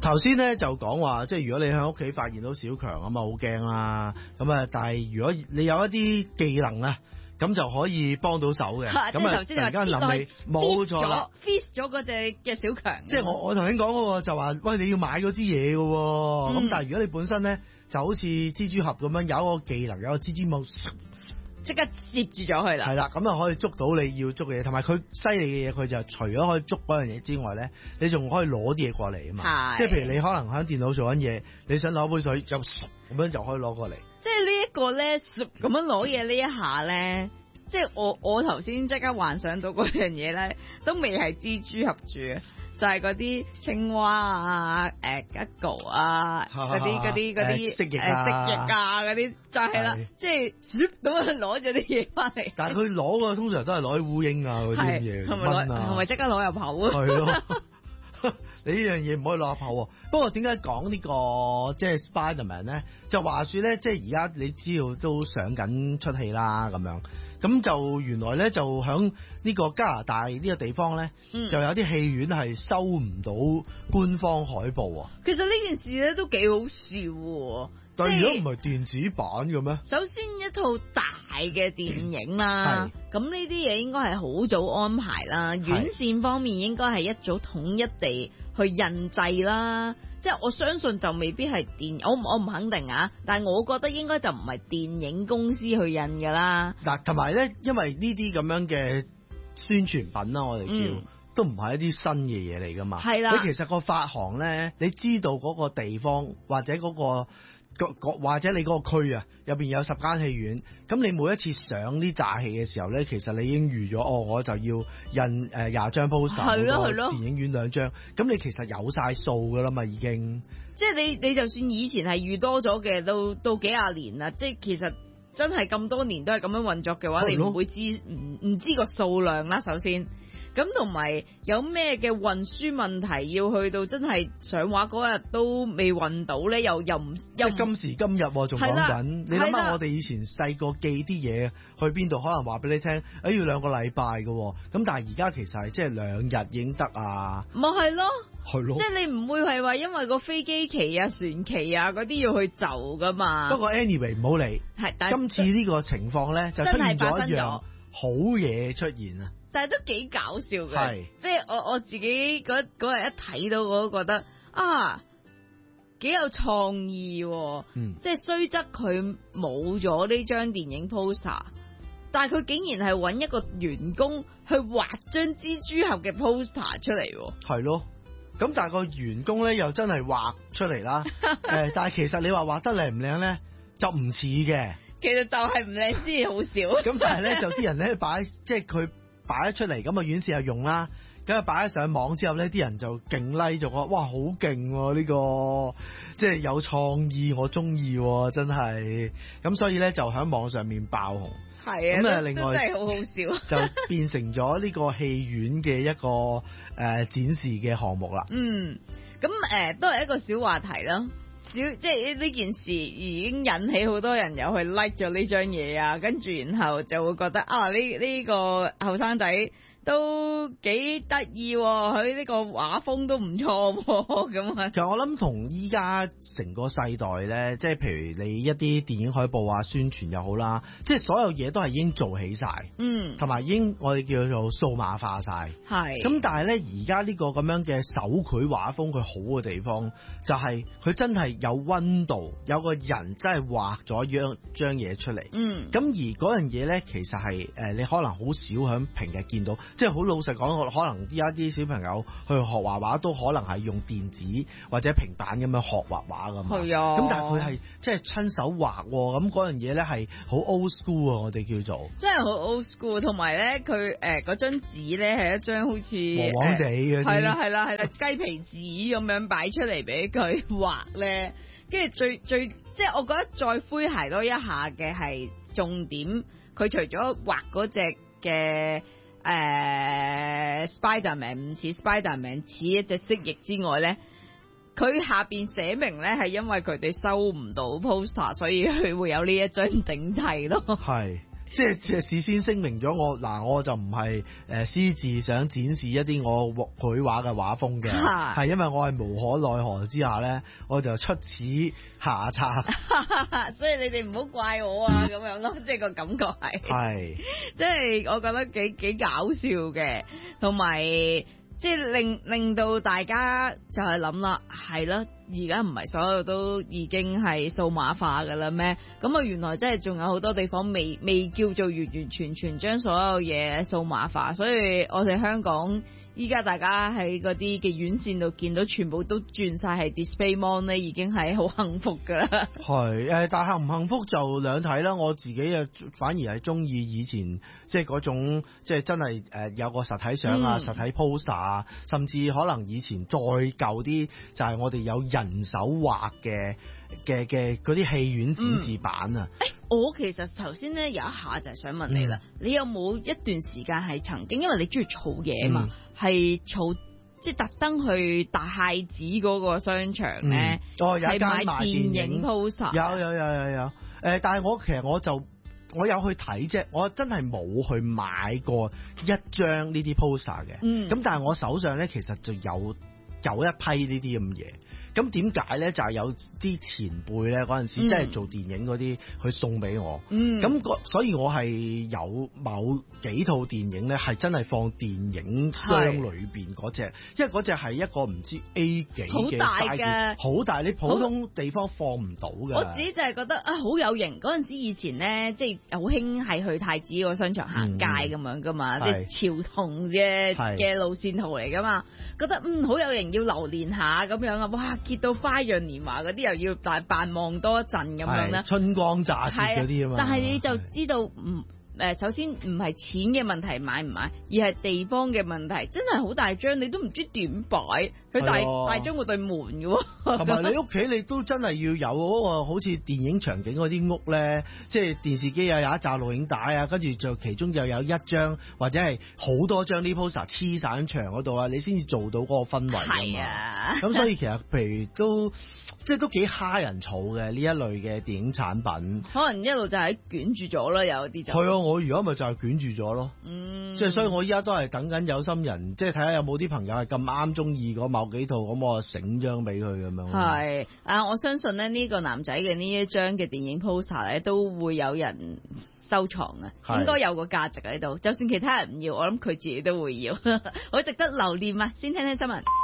頭先咧就講話，即係如果你喺屋企發現到小強咁啊，好驚啦。咁啊，但係如果你有一啲技能啊，咁就可以幫到手嘅。咁啊，突然間諗起，冇錯啦 ，freeze 咗嗰隻嘅小強。 即係我頭先講嗰個就話，喂，你要買嗰支嘢嘅喎。咁但係如果你本身咧就好似蜘蛛俠咁樣，有一個技能，有一個蜘蛛網， 即刻接住咗佢啦。 係啦，咁就可以捉到你要捉嘅嘢，同埋佢犀利嘅嘢，佢就除咗可以捉嗰樣嘢之外咧，你仲可以攞啲嘢過嚟啊嘛。即係譬如你可能喺電腦做緊嘢，你想攞杯水就咁樣就可以攞過嚟。 即係呢一個咧，咁樣攞嘢呢一下咧，即係我頭先即刻幻想到嗰樣嘢咧，都未係蜘蛛俠住嘅。就係嗰啲青蛙啊、Gecko 啊、嗰啲蜥蜴啊嗰啲，就係啦，即係咁樣攞咗啲嘢翻嚟。 但係佢攞嘅通常都係攞啲烏蠅啊嗰啲嘢， 係咪即刻攞入口啊？ 係咯，你呢樣嘢唔可以攞入口喎。不過點解講呢個即係 Spiderman 咧？就話說咧，即係而家你知道都上緊出戲啦咁樣。咁就原來咧就響呢個加拿大呢個地方咧，就有啲戲院係收唔到官方海報啊。 其實呢件事咧都幾好笑喎。 但係如果唔係電子版嘅咩？ 首先一套大嘅電影啦，咁呢啲嘢應該係好早安排啦。院線方面應該係一早統一地去印製啦。即係我相信就未必係我唔肯定啊，但係我覺得應該就唔係電影公司去印噶啦。 嗱，同埋咧，因為呢啲咁樣嘅宣傳品啦，我哋叫都唔係一啲新嘅嘢嚟噶嘛。係啦，你其實個發行咧，你知道嗰個地方或者嗰個或者你嗰個區啊，入邊有10間戲院，咁你每一次上呢扎戲嘅時候咧，其實你已經預咗，我就要印20張 poster， 係咯，電影院2張，咁你其實有晒數噶啦嘛，已經。 即係你就算以前係預多咗嘅，到幾廿年啦，即係其實真係咁多年都係咁樣運作嘅話，你唔會唔知個數量啦，首先。咁同埋有咩嘅運輸問題要去到真係上畫嗰日都未運到咧，又今時今日仲講緊，你諗下我哋以前細個寄啲嘢去邊度，可能話俾你聽，要2個禮拜嘅，咁但係而家其實係即係2日已經得啊， 咪係咯， 係咯， 即係你唔會係話因為個飛機期啊、船期啊嗰啲要去就噶嘛。 不過 anyway 唔好理，今次呢個情況咧就出現咗一樣好嘢出現啊！ 但係都幾搞笑嘅，即係我自己嗰日一睇到我都覺得啊幾有創意，即係雖則佢冇咗呢張電影 poster， 但係佢竟然係揾一個員工去畫張蜘蛛俠嘅 poster 出嚟， 係咯，咁但係個員工咧又真係畫出嚟啦，但係其實你話畫得靚唔靚咧就唔似嘅， 其實就係唔靚先好笑， 咁但係咧就啲人咧即係佢擺咗出嚟，咁啊院線又用啦，咁啊擺咗上網之後咧，啲人就勁 like 咗，哇好勁喎呢個，即係有創意，我中意真係，咁所以咧就喺網上面爆紅， 係啊， 咁啊另外真係好好笑， 就變成咗呢個戲院嘅一個展示嘅項目啦。 咁都係一個小話題啦。即係呢件事已經引起好多人有去 like 咗呢張嘢啊，跟住然後就會覺得啊呢個後生仔都幾得意，佢呢個畫風都唔錯咁啊。 其實我諗同依家成個世代咧，即係譬如你一啲電影海報啊、宣傳又好啦，即係所有嘢都係已經做起晒，同埋已經我哋叫做數碼化晒。係。咁但係咧，而家呢個咁樣嘅手繪畫風，佢好嘅地方就係佢真係有溫度，有個人真係畫咗張嘢出嚟。咁而嗰樣嘢咧，其實係你可能好少喺平日見到。即係好老實講，可能依家啲小朋友去學畫畫都可能係用電子或者平板咁樣學畫畫㗎嘛。係啊。咁但係佢係即係親手畫，咁嗰樣嘢咧係好 old school 啊！我哋叫做真係好 old school， 同埋咧佢嗰張紙咧係一張好似黃黃地嘅， 係啦雞皮紙咁樣擺出嚟俾佢畫咧，跟住最即係我覺得再詼諧多一下嘅係重點，佢除咗畫嗰隻嘅。Spiderman 唔似 Spiderman 似一隻蜥蜴之外咧，佢下邊寫明咧係因為佢哋收唔到 poster， 所以佢會有呢一張頂替咯。 係， 即係事先聲明咗我就唔係私自想展示一啲我繪畫嘅畫風嘅，係因為我係無可奈何之下咧，我就出此下策。 所以你哋唔好怪我啊咁樣咯，即係個感覺係，即係我覺得幾搞笑嘅，同埋即係令到大家就係諗啦，係啦。而家唔係所有都已經係數碼化㗎啦咩？咁啊，原來真係仲有好多地方未叫做完完全全將所有嘢數碼化，所以我哋香港依家大家喺嗰啲嘅院線度見到全部都轉晒係 display mon 咧，已經係好幸福㗎啦。係但係幸唔幸福就兩睇啦。我自己啊反而係中意以前即係嗰種即係真係有個實體相啊、實體 poster 啊，甚至可能以前再舊啲就係我哋有人手畫嘅嗰啲戲院展示版啊。 我其實頭先咧有一下就係想問你啦，你有冇一段時間係曾經因為你中意儲嘢啊嘛，係儲即係特登去大太子嗰個商場咧，係買電影 poster？ 有。但係其實我有去睇啫，我真係冇去買過一張呢啲 poster 嘅。咁但係我手上咧其實就有一批呢啲咁嘢。咁點解咧？就係有啲前輩咧嗰陣時，即係做電影嗰啲，佢送俾我。所以我係有某幾套電影咧，係真係放電影箱裏邊嗰隻，因為嗰隻係一個唔知 A 幾嘅 size，好大，你普通地方放唔到嘅。我自己就係覺得啊，好有型。嗰陣時以前咧，即係好興係去太子個商場行街咁樣噶嘛，即係潮童嘅路線圖嚟噶嘛，覺得好有型，要留連下咁樣啊！哇！見到花樣年華嗰啲又要扮望多一陣咁樣啦，春光乍泄嗰啲啊嘛。但係你就知道首先唔係錢嘅問題買唔買，而係地方嘅問題，真係好大張，你都唔知點擺。佢大張過對門嘅喎，同埋你屋企你都真係要有嗰個好似電影場景嗰啲屋咧，即係電視機啊有一紮錄影帶啊，跟住就其中就有一張或者係好多張呢 poster 黐晒喺牆嗰度啊，你先至做到嗰個氛圍啊嘛。係啊，咁所以其實譬如都幾蝦人儲嘅呢一類嘅電影產品，可能一路就係捲住咗啦，有啲就係啊，我而家咪就係捲住咗咯。即係所以我依家都係等緊有心人，即係睇下有冇啲朋友係咁啱中意嗰某幾套，咁我醒張俾佢咁樣。係啊，我相信咧呢個男仔嘅呢一張嘅電影 poster 咧都會有人收藏啊，應該有個價值喺度。就算其他人唔要，我諗佢自己都會要，好值得留念啊！先聽聽新聞。